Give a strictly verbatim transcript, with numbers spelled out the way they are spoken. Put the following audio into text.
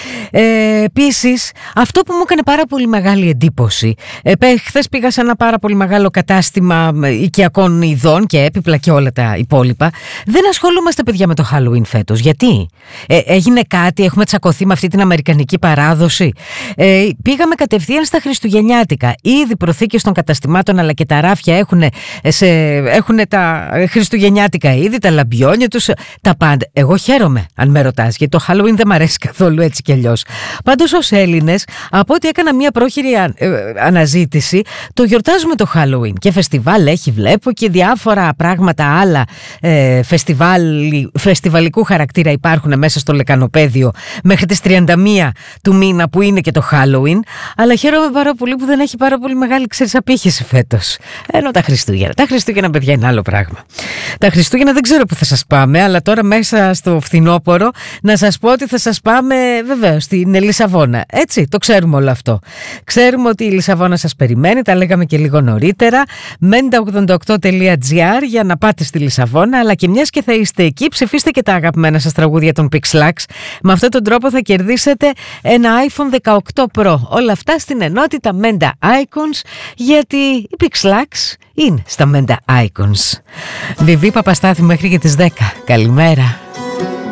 Ε, επίσης, αυτό που μου έκανε πάρα πολύ μεγάλη εντύπωση, ε, χθες πήγα σε ένα πάρα πολύ μεγάλο κατάστημα οικιακών ειδών και έπιπλα και όλα τα υπόλοιπα. Δεν ασχολούμαστε, παιδιά, με το Halloween φέτος. Γιατί? Ε, έγινε κάτι, έχουμε τσακωθεί με αυτή την αμερικανική παράδοση. Ε, πήγαμε κατευθείαν στα χριστουγεννιάτικα. Ήδη προθήκες των καταστημάτων αλλά και τα ράφια έχουν, σε, έχουν τα χριστουγεννιάτικα ήδη, τα λαμπιόνια τους, τα πάντα. Εγώ χαίρομαι, αν με ρωτάς, γιατί το Halloween δεν μ' αρέσει καθόλου έτσι κι αλλιώς. Πάντως, ως Έλληνες, από ό,τι έκανα μια πρόχειρη α, ε, αναζήτηση, το γιορτάζουμε το Halloween. Και φεστιβάλ έχει, βλέπω, και διάφορα πράγματα άλλα ε, φεστιβάλ, φεστιβαλικού χαρακτήρα υπάρχουν μέσα στο Λεκανοπαίδιο μέχρι τις τριάντα μία του μήνα που είναι και το Halloween. Αλλά χαίρομαι πάρα πολύ που δεν έχει πάρα πολύ μεγάλη, ξέρεις, απήχηση φέτος. Ενώ τα Χριστούγεννα. Τα Χριστούγεννα, παιδιά, είναι άλλο πράγμα. Τα Χριστούγεννα δεν ξέρω που θα σας πάμε, αλλά τώρα μέσα στο φθινόπωρο να σας πω ότι θα σας πάμε βεβαίως στην Λισαβόνα. Έτσι, το ξέρουμε όλο αυτό. Ξέρουμε ότι η Λισαβόνα σας περιμένει, τα λέγαμε και λίγο νωρίτερα. μέντα ογδόντα οκτώ τελεία τζι άρ για να πάτε στη Λισαβόνα, αλλά και μιας και θα είστε εκεί, ψηφίστε και τα αγαπημένα σας τραγούδια των Pixlax. Με αυτόν τον τρόπο θα κερδίσετε ένα άιφον δεκαοκτώ Pro. Όλα αυτά στην ενότητα Menda Icons, γιατί οι Pixlax είναι στα Menda Icons. Βιβί Παπαστάθη μέχρι και τις δέκα. Καλημέρα.